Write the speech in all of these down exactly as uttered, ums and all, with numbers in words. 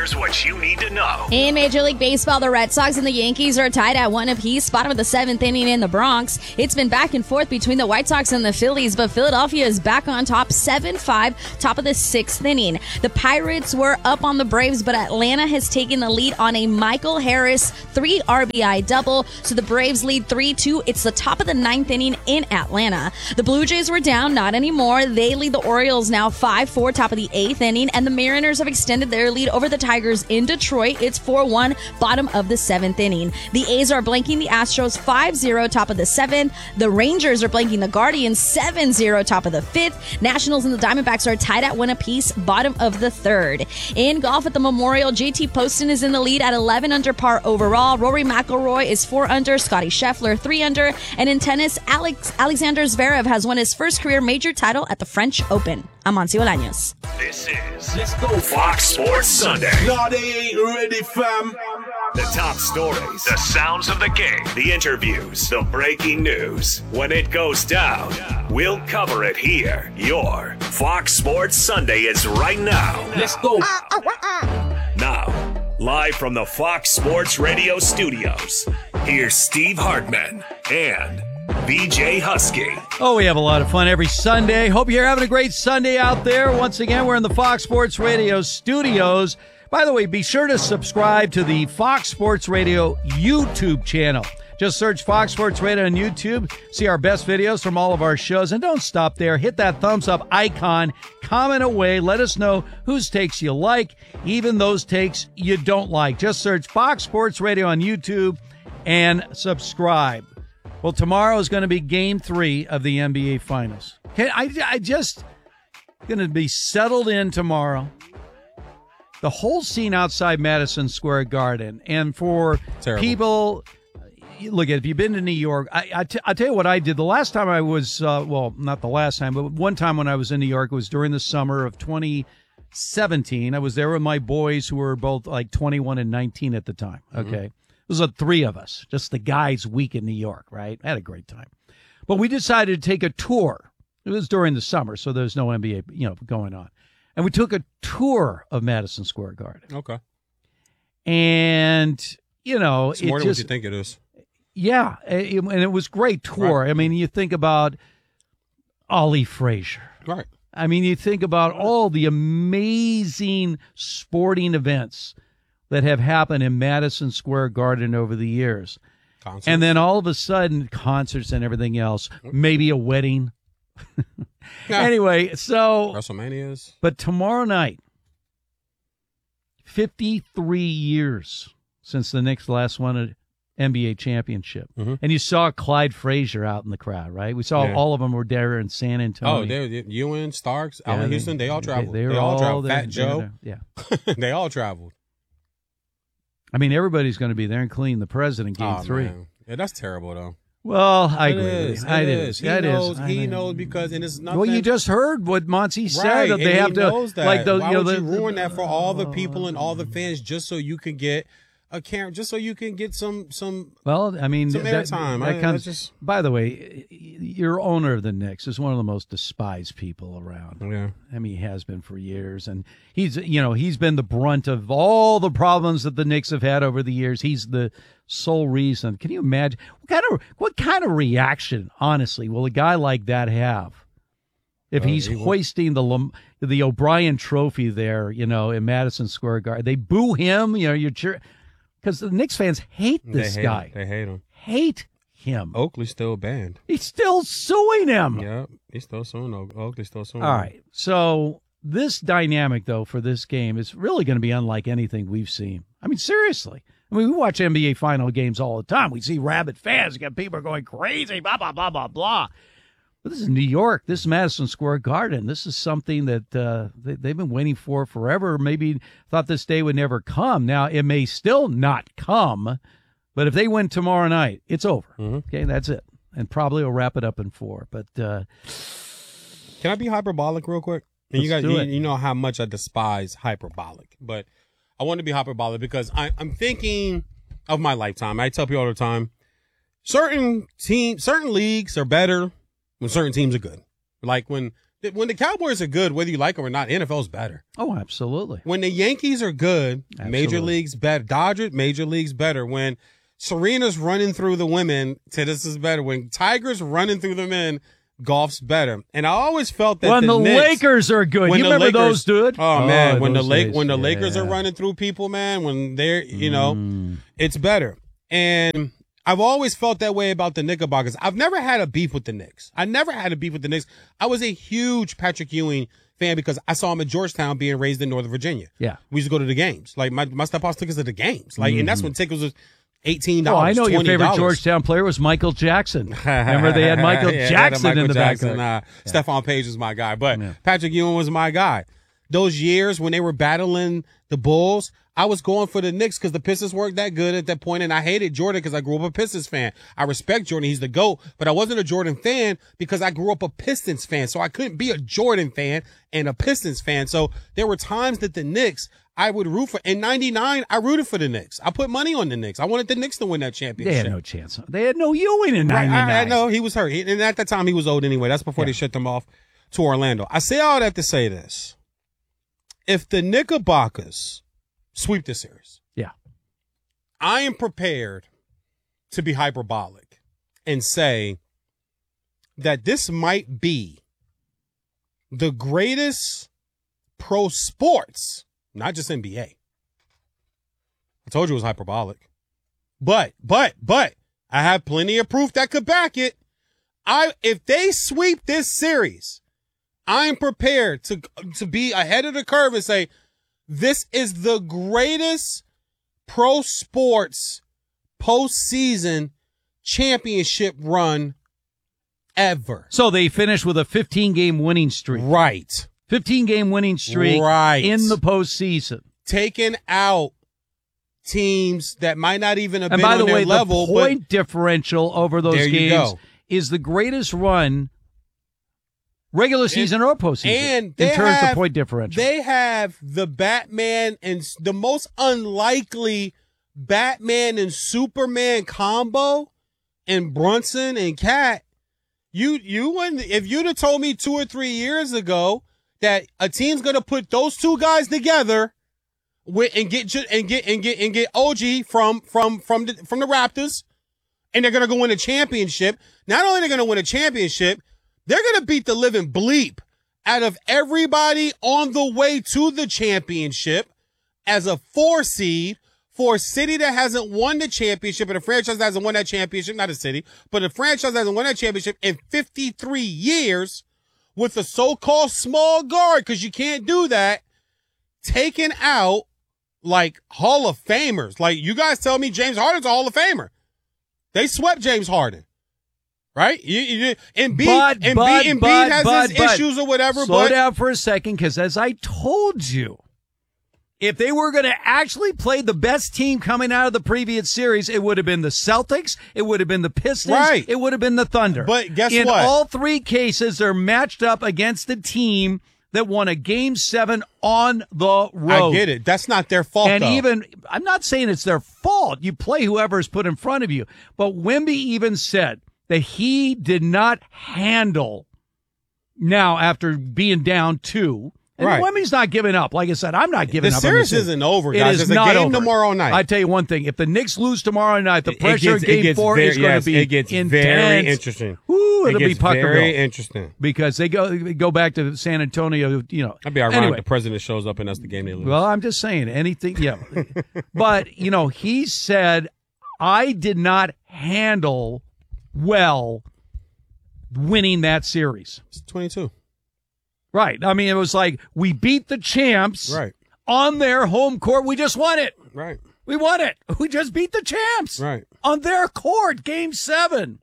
Here's what you need to know. In Major League Baseball, the Red Sox and the Yankees are tied at one apiece, bottom of the seventh inning in the Bronx. It's been back and forth between the White Sox and the Phillies, but Philadelphia is back on top, seven five, top of the sixth inning. The Pirates were up on the Braves, but Atlanta has taken the lead on a Michael Harris three R B I double, so the Braves lead three two. It's the top of the ninth inning in Atlanta. The Blue Jays were down, not anymore. They lead the Orioles now five four, top of the eighth inning, and the Mariners have extended their lead over the Tigers in Detroit. It's four one, bottom of the seventh inning. The A's are blanking the Astros five zero, top of the seventh. The Rangers are blanking the Guardians seven zero, top of the fifth. Nationals and the Diamondbacks are tied at one apiece, bottom of the third. In golf at the Memorial, J T Poston is in the lead at eleven under par overall. Rory McIlroy is four under, Scotty Scheffler three under, and in tennis, Alex Alexander Zverev has won his first career major title at the French Open. I'm Monty Bolaños. This is Let's Go Fox Sports Sunday. No, they ain't ready, fam. The top stories, the sounds of the game, the interviews, the breaking news. When it goes down, we'll cover it here. Your Fox Sports Sunday is right now. Let's go. Now, live from the Fox Sports Radio studios, here's Steve Hartman and B J Husky. Oh, we have a lot of fun every Sunday. Hope you're having a great Sunday out there. Once again, we're in the Fox Sports Radio studios. By the way, be sure to subscribe to the Fox Sports Radio YouTube channel. Just search Fox Sports Radio on YouTube. See our best videos from all of our shows. And don't stop there. Hit that thumbs up icon. Comment away. Let us know whose takes you like, even those takes you don't like. Just search Fox Sports Radio on YouTube and subscribe. Well, tomorrow is going to be game three of the N B A Finals. Okay, I, I just going to be settled in tomorrow. The whole scene outside Madison Square Garden. And for Terrible. people, look, if you've been to New York, I, I t- I'll tell you what I did. The last time I was, uh, well, not the last time, but one time when I was in New York, it was during the summer of twenty seventeen. I was there with my boys who were both like twenty-one and nineteen at the time. Okay. Mm-hmm. It was the three of us, just the guys' week in New York, right? I had a great time. But we decided to take a tour. It was during the summer, so there's no N B A, you know, going on. And we took a tour of Madison Square Garden. Okay. And, you know, it's more it than just, what you think it is. Yeah, it, and it was a great tour. Right. I mean, you think about Ollie Frazier. Right. I mean, you think about all the amazing sporting events that have happened in Madison Square Garden over the years. Concerts. And then all of a sudden, concerts and everything else, maybe a wedding. Yeah. Anyway, so. WrestleManias. But tomorrow night, fifty-three years since the Knicks last won an N B A championship. Mm-hmm. And you saw Clyde Frazier out in the crowd, right? We saw yeah. all of them were there in San Antonio. Oh, they're Ewan, Starks, yeah, Allen they, Houston, they all traveled. They, they, they all, all traveled. There, Fat Joe. Yeah. They all traveled. I mean, everybody's going to be there, including the president, game oh, three. Man. Yeah, that's terrible, though. Well, I it agree. Is. I it did. is. He that knows. Is. He knows because, and it's nothing. Well, you just heard what Monty said. Right, That they and have he to, knows that. like the, Why you know, would the, you ruin that for all the people and all the fans just so you can get a camera, just so you can get some some. Well, I mean, some that, airtime. That I, comes. just... By the way, your owner of the Knicks is one of the most despised people around. Yeah, I mean, he has been for years, and he's you know he's been the brunt of all the problems that the Knicks have had over the years. He's the sole reason. Can you imagine what kind of what kind of reaction, honestly, will a guy like that have if uh, he's he hoisting the the O'Brien Trophy there, you know, in Madison Square Garden? They boo him, you know, you're cheer because the Knicks fans hate this they hate guy. Him. They hate him. Hate him. Oakley's still banned. He's still suing him. Yeah, he's still suing. Oakley's still suing. All him. right, so this dynamic though for this game is really going to be unlike anything we've seen. I mean, seriously. I mean, we watch N B A final games all the time. We see rabid fans. You got people going crazy, blah, blah, blah, blah, blah. But this is New York. This is Madison Square Garden. This is something that uh, they, they've been waiting for forever. Maybe thought this day would never come. Now, it may still not come, but if they win tomorrow night, it's over. Mm-hmm. Okay, that's it. And probably will wrap it up in four. But uh, can I be hyperbolic real quick? And you guys, you, you know how much I despise hyperbolic, but I want to be hyperbolic because I, I'm thinking of my lifetime. I tell people all the time, certain team, certain leagues are better when certain teams are good. Like when When the Cowboys are good, whether you like them or not, N F L's better. Oh, absolutely. When the Yankees are good, Absolutely. Major League's better. Dodgers, Major League's better. When Serena's running through the women, tennis is better. When Tiger's running through the men, golf's better. And I always felt that when the, the Knicks, Lakers are good, when you the remember Lakers, those, dude? Oh, man, oh, when the Lake, days. when the yeah. Lakers are running through people, man, when they're, you know, mm. it's better. And I've always felt that way about the Knickerbockers. I've never had a beef with the Knicks. I never had a beef with the Knicks. I was a huge Patrick Ewing fan because I saw him at Georgetown being raised in Northern Virginia. Yeah. We used to go to the games. Like, my, my stepfather took us to the games. Like, mm-hmm. and that's when tickets was eighteen dollars. Oh, I know twenty dollars. your favorite Georgetown player was Michael Jackson. Remember they had Michael yeah, Jackson Michael in the Jackson, back. Uh, yeah. Stephon Page was my guy, but yeah. Patrick Ewing was my guy. Those years when they were battling the Bulls, I was going for the Knicks because the Pistons weren't that good at that point, and I hated Jordan because I grew up a Pistons fan. I respect Jordan. He's the GOAT, but I wasn't a Jordan fan because I grew up a Pistons fan, so I couldn't be a Jordan fan and a Pistons fan. So there were times that the Knicks I would root for. In ninety-nine, I rooted for the Knicks. I put money on the Knicks. I wanted the Knicks to win that championship. They had no chance. They had no Ewing in ninety-nine. Right, I, I know. He was hurt. And at that time, he was old anyway. That's before yeah. they shipped him off to Orlando. I say all that to say this. If the Knickerbockers sweep the series, yeah, I am prepared to be hyperbolic and say that this might be the greatest pro sports, not just N B A. I told you it was hyperbolic. But, but, but, I have plenty of proof that could back it. I if they sweep this series, I'm prepared to to be ahead of the curve and say, this is the greatest pro sports postseason championship run ever. So they finished with a fifteen-game winning streak. Right. fifteen-game winning streak right. in the postseason. Taking out teams that might not even have and been by the on their way, level. The point differential over those there you games go. is the greatest run regular season and, or postseason and in terms have, of point differential. They have the Batman and the most unlikely Batman and Superman combo and Brunson and Cat. You you wouldn't if you'd have told me two or three years ago that a team's gonna put those two guys together with and get and get and get and get O G from from from the from the Raptors, and they're gonna go win a championship. Not only are they gonna win a championship, they're going to beat the living bleep out of everybody on the way to the championship as a four seed for a city that hasn't won the championship and a franchise that hasn't won that championship, not a city, but a franchise that hasn't won that championship in fifty-three years with a so-called small guard, because you can't do that, taking out like Hall of Famers. Like, you guys tell me James Harden's a Hall of Famer. They swept James Harden. Right? You, you, Embiid, but, Embiid, but, Embiid but, has but, his but, issues or whatever. Slow but down for a second, because as I told you, if they were going to actually play the best team coming out of the previous series, it would have been the Celtics, it would have been the Pistons, right. it would have been the Thunder. But guess In what? In all three cases, they're matched up against the team that won a game seven on the road. I get it. That's not their fault, And though. even, I'm not saying it's their fault. You play whoever's put in front of you. But Wemby even said that he did not handle now after being down two. And right. Wemby's not giving up. Like I said, I'm not giving the up. The series on this isn't over, it guys. is There's not a game over. tomorrow night. I tell you one thing. If the Knicks lose tomorrow night, the It pressure gets, of game four very, is going yes, to be it gets intense. very interesting. Woo, it'll it gets be Puckerville. very interesting. Because they go go back to San Antonio, you know. That'd be ironic anyway. the president shows up and that's the game they lose. Well, I'm just saying, anything, yeah. But, you know, he said, I did not handle well winning that series. It's twenty-two. Right. I mean, it was like, we beat the champs right. on their home court. We just won it. Right. We won it. We just beat the champs. Right. On their court, game seven.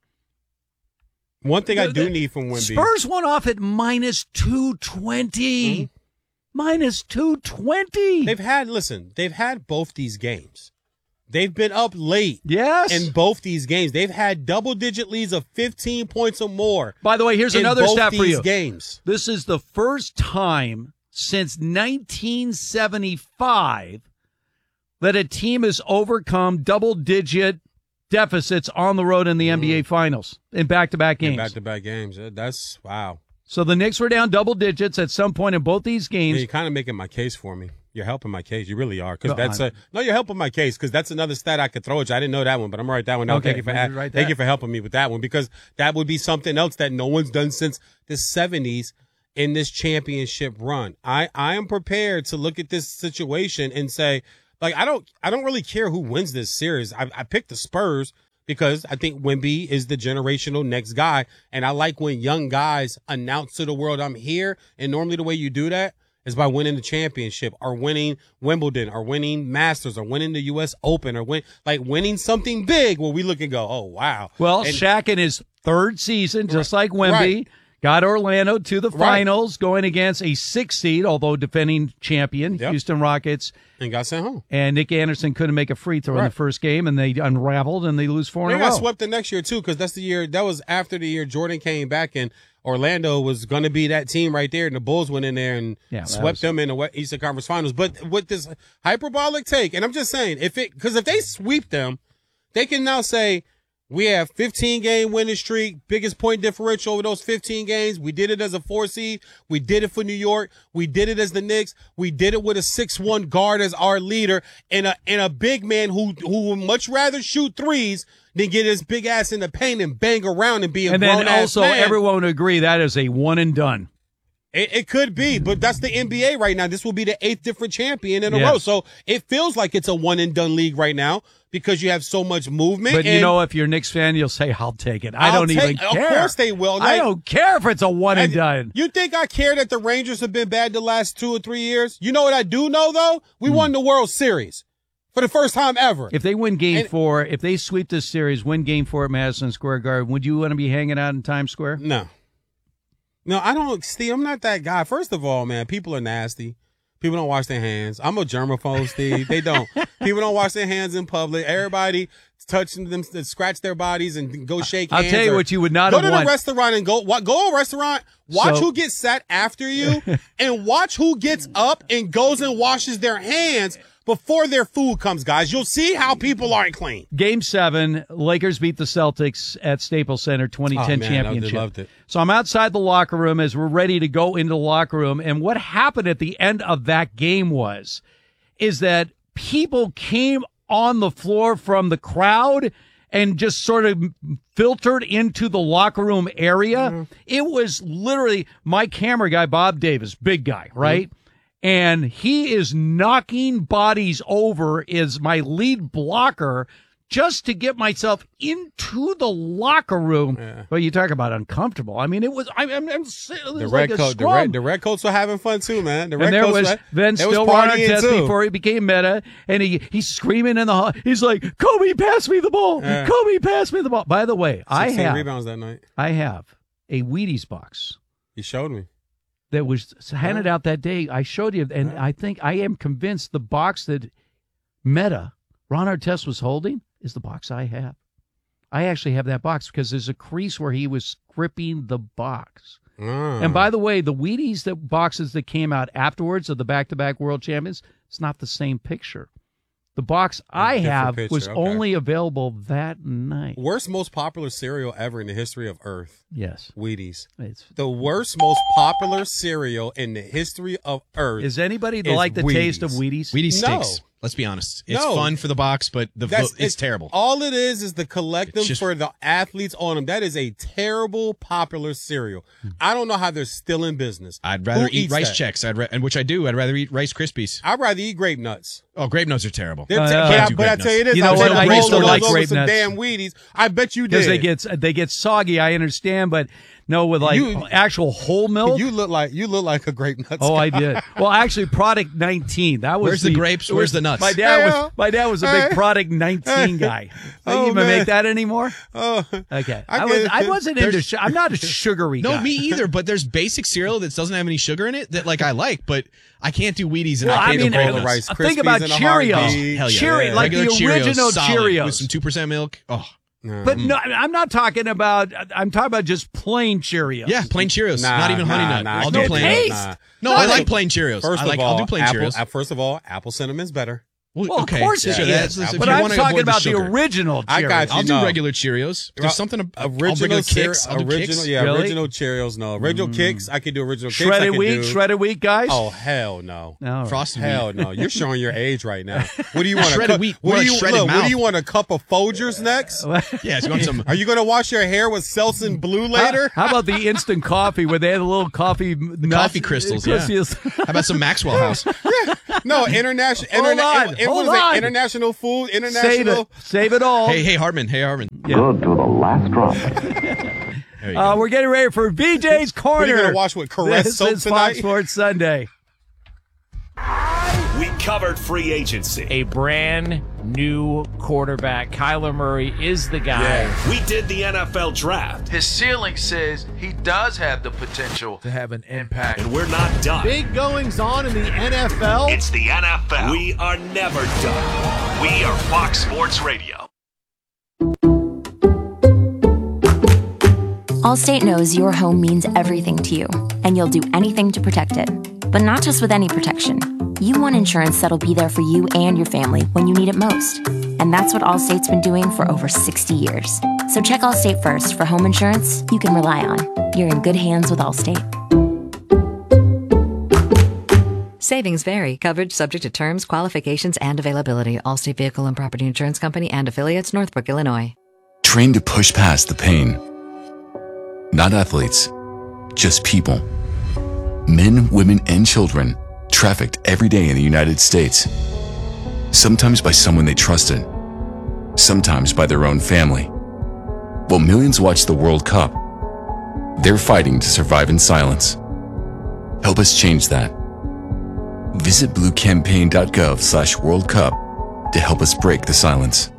One thing the, I do the, need from Wemby. Spurs went off at minus two twenty. Mm-hmm. Minus two twenty. They've had, listen, they've had both these games. They've been up late. Yes. In both these games. They've had double-digit leads of fifteen points or more. By the way, here's in another both stat for these you. games. This is the first time since nineteen seventy-five that a team has overcome double-digit deficits on the road in the mm. N B A Finals in back-to-back games. In back-to-back games. That's, wow. So the Knicks were down double digits at some point in both these games. Yeah, you're kind of making my case for me. You're helping my case. You really are. Because No, that's I'm- a no. You're helping my case because that's another stat I could throw at you. I didn't know that one, but I'm gonna write that one down. Okay, Thank you for maybe write thank that. you for helping me with that one because that would be something else that no one's done since the seventies in this championship run. I I am prepared to look at this situation and say, like, I don't I don't really care who wins this series. I, I picked the Spurs because I think Wemby is the generational next guy, and I like when young guys announce to the world, "I'm here." And normally the way you do that is by winning the championship or winning Wimbledon or winning Masters or winning the U S Open or win like winning something big where we look and go, oh, wow. Well, And- Shaq in his third season, just like Wemby, Right. got Orlando to the Right. finals, going against a six seed, although defending champion, Yep. Houston Rockets. and got sent home. And Nick Anderson couldn't make a free throw in the Right. first game, and they unraveled, and they lose four They in a row. got swept the next year, too, because that's the year, that was after the year Jordan came back and Orlando was going to be that team right there, and the Bulls went in there and Yeah, that swept was- them in the West- Eastern Conference Finals. But with this hyperbolic take, and I'm just saying, if it, because if they sweep them, they can now say, we have fifteen game winning streak, biggest point differential over those fifteen games. We did it as a four seed. We did it for New York. We did it as the Knicks. We did it with a six one guard as our leader and a and a big man who who would much rather shoot threes than get his big ass in the paint and bang around and be a and then grown-ass also, man. everyone would agree that is a one and done. It, it could be, but that's the N B A right now. This will be the eighth different champion in a Yes. row. So it feels like it's a one and done league right now because you have so much movement. But you and- know, if you're a Knicks fan, you'll say, I'll take it. I I'll don't even take- of care. course they will. I Like- don't care if it's a one and done. You think I care that the Rangers have been bad the last two or three years? You know what I do know, though? We won the World Series for the first time ever. If they win game And- four, if they sweep this series, win game four at Madison Square Garden, would you want to be hanging out in Times Square? No. No, I don't, Steve, I'm not that guy. First of all, man, people are nasty. People don't wash their hands. I'm a germaphobe, Steve. They don't. People don't wash their hands in public. Everybody touching them, scratch their bodies and go shake I'll hands. tell you or what you would not go have to won. the restaurant and go, wa- go to a restaurant, watch So- who gets sat after you, and watch who gets up and goes and washes their hands before their food comes, guys. You'll see how people aren't clean. Game seven, Lakers beat the Celtics at Staples Center, twenty ten Oh, man, I championship. loved it. So I'm outside the locker room as we're ready to go into the locker room. And what happened at the end of that game was, is that people came on the floor from the crowd and just sort of filtered into the locker room area. Mm-hmm. It was literally my camera guy, Bob Davis, big guy, right? And he is knocking bodies over as my lead blocker just to get myself into the locker room. Yeah. But you talk about uncomfortable. I mean, it was, I, I'm, I'm, it was The like red a coat, the scrum. red, the red coats were having fun too, man. The red And there coats was were- then they was still Ron partying, Artest too. before he became meta, and he he's screaming in the hall. He's like, Kobe, pass me the ball. Yeah. Kobe, pass me the ball. By the way, I sixteen have rebounds that night. I have a Wheaties box He showed me. that was handed out that day. I showed you, and Yeah. I think I am convinced the box that Meta Ron Artest was holding is the box I have. I actually have that box because there's a crease where he was gripping the box. Ah. And by the way, the Wheaties that boxes that came out afterwards of the back-to-back world champions, it's not the same picture. The box I Different have picture, was okay. only available that night. Worst, most popular cereal ever in the history of Earth. Yes. Wheaties. It's, The worst, most popular cereal in the history of Earth. is anybody Is like the taste of Wheaties. Wheaties? Wheaties No. stinks. Let's be honest. It's No. fun for the box, but the That's vo- it's, terrible. All it is is the collect them It's just- for the athletes on them. That is a terrible popular cereal. I don't know how they're still in business. I'd rather Who eat eats Rice that? Chex. I'd ra- and which I do. I'd rather eat Rice Krispies. I'd rather eat grape nuts. Oh, grape nuts are terrible. They're Uh, te- I but I, do but I grape tell you this, You know I what? bet I you used to rolled like over grape some nuts. damn Wheaties. I bet you did. Because they get they get soggy, I understand, but no, with like You- actual whole milk. You look like you look like a grape nuts. Oh, guy. I did. Well, actually, Product nineteen. That was Where's the grapes? Where's the nuts? My dad Yeah. was my dad was a big Hey. Product nineteen guy. They Oh, even man. make that anymore? Oh, Okay, I I, was get- I wasn't into. there's- Su- I'm not a sugary No, guy. me either. But there's basic cereal that doesn't have any sugar in it that like I like, but I can't do Wheaties and Well, I I can't mean, do bowl grape of nuts. Rice think Krispies about in a Cheerios. heartbeat. Hell yeah. Cheerio- like the Regular Cheerios, original solid, Cheerios. with some two percent milk. Oh, But no, I'm not talking about. I'm talking about just plain Cheerios. yeah, plain Cheerios. Nah, not even honey nah, nut. nah, I'll no do plain. taste. Nah. No, I No. like plain Cheerios. First I like. of all, I'll do plain apple, Cheerios. uh, First of all, apple cinnamon's better. Well, okay. of course yeah. it so is. that's- if But you I'm wanna talking avoid the about the, sugar. original Cheerios. I got you. I'll no. do regular Cheerios. There's something ab- original regular Cheer- Kicks. I'll do original, Kicks. yeah, Really? original Cheerios. No, original Kicks. I could do original Kicks. I Shredded could wheat, do, shredded wheat, guys. Oh hell no. no, Frosted Hell wheat. no. You're showing your age right now. What do you want? Shredded a cu- wheat, What more do you like shredded look, What mouth. do you want? A cup of Folgers next? Yes, you want some. Are you going to wash your hair with Selsun Blue later? How, how about the instant coffee where they had a little coffee nuts? Coffee crystals, yeah. How about some Maxwell House? No, international. Hold interna- on, it, it hold was on. It, international food. Save International. it. Save it all. Hey, hey, Hartman. Hey, Hartman. Good to the last drop. There you Uh, go. we're getting ready for V J's Corner. What are you gonna wash with Caress this soap is tonight? Fox Sports Sunday. We covered free agency. A brand new quarterback. Kyler Murray is the guy. We did the N F L draft. His ceiling says he does have the potential to have an impact. And we're not done. Big goings on in the N F L. It's the N F L. We are never done. We are Fox Sports Radio. Allstate knows your home means everything to you, and you'll do anything to protect it. But not just with any protection. You want insurance that'll be there for you and your family when you need it most. And that's what Allstate's been doing for over sixty years. So check Allstate first for home insurance you can rely on. You're in good hands with Allstate. Savings vary. Coverage subject to terms, qualifications, and availability. Allstate Vehicle and Property Insurance Company and affiliates, Northbrook, Illinois. Train to push past the pain. Not athletes, just people. Men, women, and children trafficked every day in the United States. Sometimes by someone they trusted, sometimes by their own family. While millions watch the World Cup, they're fighting to survive in silence. Help us change that. Visit bluecampaign.gov slash World Cup to help us break the silence.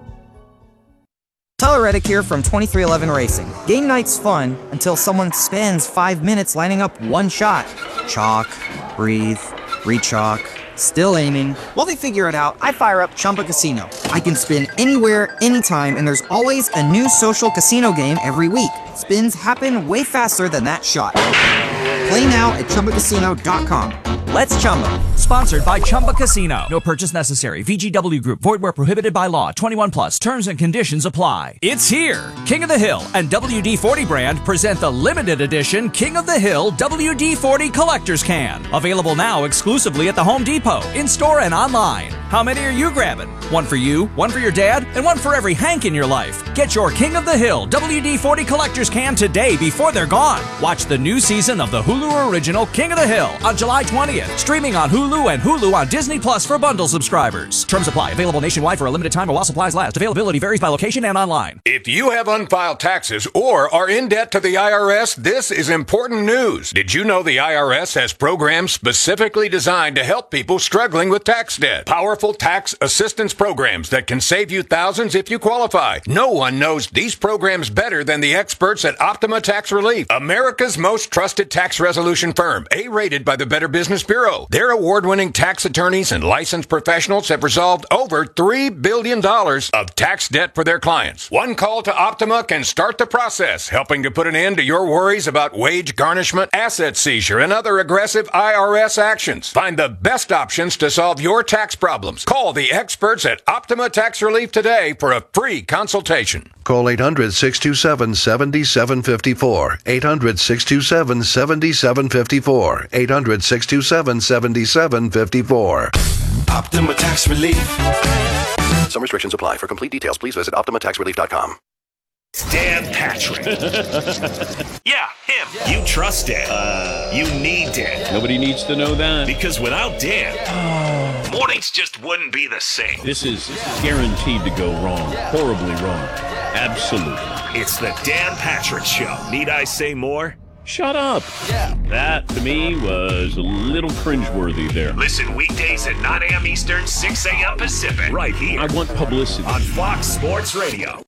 Tyler Reddick here from twenty-three eleven Racing. Game night's fun until someone spends five minutes lining up one shot. Chalk, breathe, re-chalk, still aiming. While they figure it out, I fire up Chumba Casino. I can spin anywhere, anytime, and there's always a new social casino game every week. Spins happen way faster than that shot. Play now at Chumba Casino dot com. Let's Chumba. Sponsored by Chumba Casino. No purchase necessary. V G W Group. Void where prohibited by law. twenty-one plus. Terms and conditions apply. It's here. King of the Hill and W D forty brand present the limited edition King of the Hill W D forty Collector's Can. Available now exclusively at the Home Depot, in-store and online. How many are you grabbing? One for you, one for your dad, and one for every Hank in your life. Get your King of the Hill W D forty Collector's Can today before they're gone. Watch the new season of the Hulu original King of the Hill on July twentieth. Streaming on Hulu and Hulu on Disney Plus for bundle subscribers. Terms apply. Available nationwide for a limited time or while supplies last. Availability varies by location and online. If you have unfiled taxes or are in debt to the I R S, this is important news. Did you know the I R S has programs specifically designed to help people struggling with tax debt? Powerful tax assistance programs that can save you thousands if you qualify. No one knows these programs better than the experts at Optima Tax Relief, America's most trusted tax resolution firm, A-rated by the Better Business Bureau. Their award-winning tax attorneys and licensed professionals have resolved over three billion dollars of tax debt for their clients. One call to Optima can start the process, helping to put an end to your worries about wage garnishment, asset seizure, and other aggressive I R S actions. Find the best options to solve your tax problems. Call the experts at Optima Tax Relief today for a free consultation. Call eight hundred, six two seven, seven seven five four. eight hundred, six two seven, seven seven five four. eight hundred, six two seven, seven seven five four. Optima Tax Relief. Some restrictions apply. For complete details, please visit optima tax relief dot com. Dan Patrick. Yeah, him. You trust Dan. Uh, you need Dan. Nobody needs to know that. Because without Dan, mornings just wouldn't be the same. This is guaranteed to go wrong. Horribly wrong. Absolutely. It's the Dan Patrick Show. Need I say more? Shut up. Yeah. That, to me, was a little cringeworthy there. Listen weekdays at nine a.m. Eastern, six a.m. Pacific. Right here. I want publicity. On Fox Sports Radio.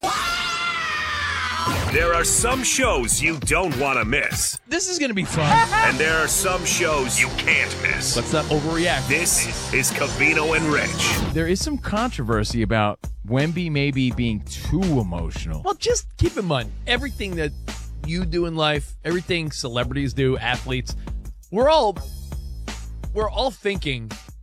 There are some shows you don't want to miss. This is going to be fun. And there are some shows you can't miss. Let's not overreact. This is Covino and Rich. There is some controversy about Wemby maybe being too emotional. Well, just keep in mind, everything that you do in life, everything celebrities do, athletes, we're all we're all thinking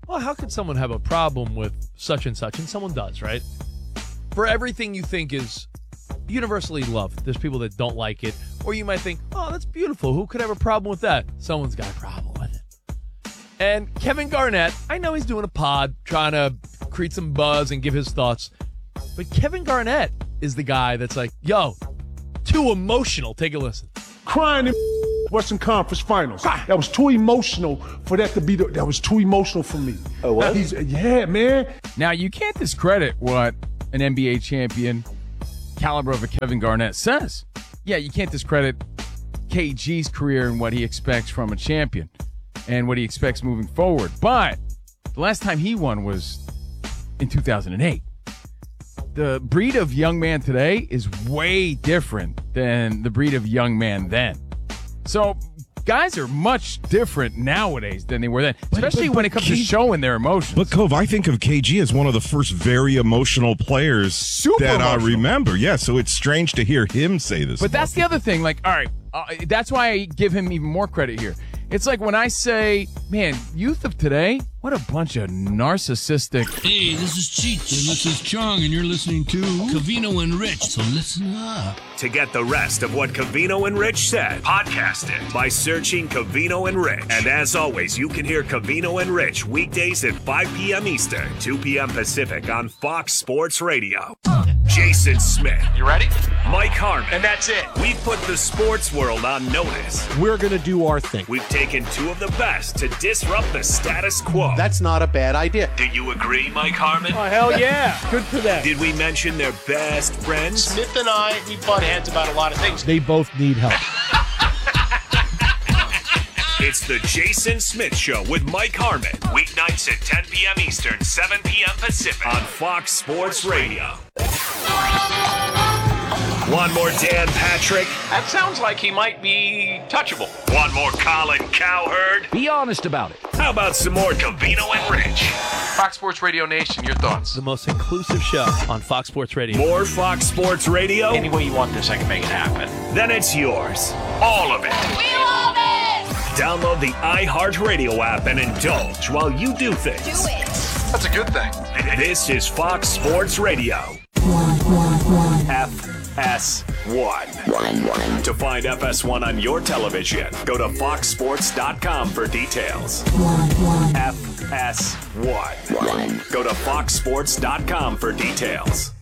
well, how could someone have a problem with such and such? And someone does, right? For everything you think is universally loved, there's people that don't like it. Or you might think, oh, that's beautiful. Who could have a problem with that? Someone's got a problem with it. And Kevin Garnett, I know he's doing a pod, trying to create some buzz and give his thoughts. But Kevin Garnett is the guy that's like, yo, too emotional. Take a listen. Crying in Western Conference Finals. That was too emotional for that to be. The, that was too emotional for me. Oh, what? He's, yeah, man. Now, you can't discredit what an N B A champion caliber of a Kevin Garnett says. Yeah, you can't discredit K G's career and what he expects from a champion and what he expects moving forward. But the last time he won was in two thousand eight. The breed of young man today is way different than the breed of young man then. So guys are much different nowadays than they were then, especially but, but, when it comes K- to showing their emotions. But, Cove, I think of K G as one of the first very emotional players Super that emotional. I remember. Yeah, so it's strange to hear him say this. But that's the other thing. Like, all right, uh, that's why I give him even more credit here. It's like when I say, man, youth of today, what a bunch of narcissistic. Hey, this is Cheech, and this is Chong, and you're listening to Covino and Rich, so listen up. To get the rest of what Covino and Rich said, podcast it by searching Covino and Rich. And as always, you can hear Covino and Rich weekdays at five p.m. Eastern, two p.m. Pacific on Fox Sports Radio. Jason Smith. You ready? Mike Harmon. And that's it. We've put the sports world on notice. We're going to do our thing. We've taken two of the best to disrupt the status quo. That's not a bad idea. Do you agree, Mike Harmon? Oh, hell yeah. Good for them. Did we mention their best friends? Smith and I, we butt heads about a lot of things. They both need help. It's the Jason Smith Show with Mike Harmon. Weeknights at ten p.m. Eastern, seven p.m. Pacific on Fox Sports Radio. One more Dan Patrick. That sounds like he might be touchable. One more Colin Cowherd. Be honest about it. How about some more Covino and Rich? Fox Sports Radio Nation, your thoughts? The most inclusive show on Fox Sports Radio. More Fox Sports Radio? Any way you want this, I can make it happen. Then it's yours. All of it. We love it! Download the iHeartRadio app and indulge while you do things. Do it! That's a good thing. This is Fox Sports Radio. F S one. To find F S one on your television, go to fox sports dot com for details. F S one. Go to fox sports dot com for details.